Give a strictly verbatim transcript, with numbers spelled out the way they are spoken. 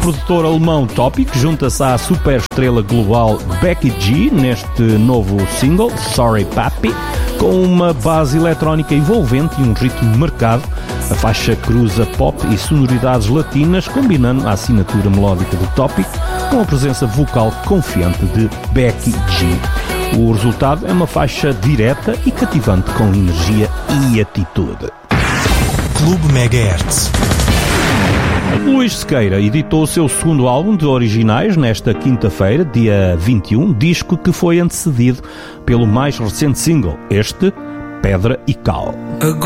produtor alemão Topic junta-se à superestrela global Becky G neste novo single, Sorry Papi, com uma base eletrónica envolvente e um ritmo marcado. A faixa cruza pop e sonoridades latinas, combinando a assinatura melódica do Topic com a presença vocal confiante de Becky G. O resultado é uma faixa direta e cativante com energia e atitude. Clube Megahertz. Luís Sequeira editou o seu segundo álbum de originais nesta quinta-feira, dia vinte e um, disco que foi antecedido pelo mais recente single, este, Pedra e Cal.